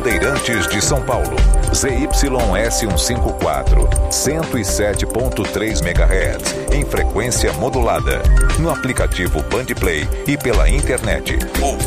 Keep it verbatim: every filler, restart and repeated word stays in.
Bandeirantes de São Paulo. Z Y S cento e cinquenta e quatro, cento e sete ponto três megahertz, em frequência modulada. No aplicativo Bandplay e pela internet.